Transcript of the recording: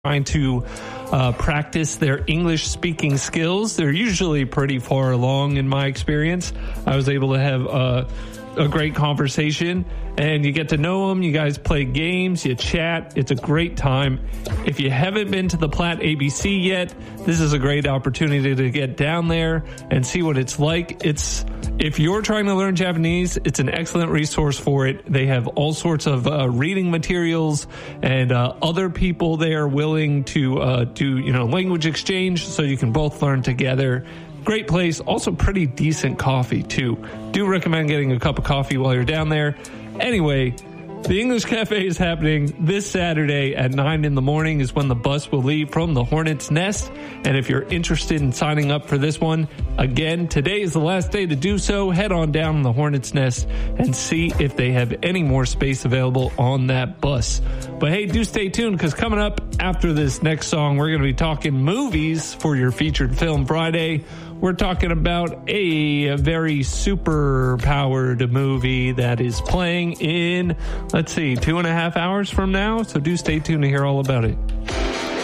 trying to practice their English speaking skills. They're usually pretty far along in my experience. I was able to have a great conversation, and you get to know them. You guys play games, you chat. It's a great time. If you haven't been to the Platte ABC yet, this is a great opportunity to get down there and see what it's like. If you're trying to learn Japanese, it's an excellent resource for it. They have all sorts of reading materials and other people there willing to do language exchange, so you can both learn together. Great place. Also pretty decent coffee, too. Do recommend getting a cup of coffee while you're down there. Anyway, the English Cafe is happening this Saturday at 9 in the morning is when the bus will leave from the Hornet's Nest. And if you're interested in signing up for this one, again, today is the last day to do so. Head on down to the Hornet's Nest and see if they have any more space available on that bus. But hey, do stay tuned, because coming up after this next song, we're going to be talking movies for your Featured Film Friday. We're talking about a very super-powered movie that is playing in, 2.5 hours from now. So do stay tuned to hear all about it.